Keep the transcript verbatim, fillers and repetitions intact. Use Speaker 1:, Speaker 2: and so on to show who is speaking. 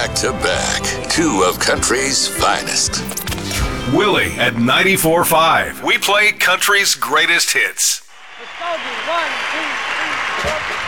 Speaker 1: back to back. Two of country's finest.
Speaker 2: Willie at ninety-four point five. We play country's greatest hits.
Speaker 3: Let's go, dude. One, two, three, four.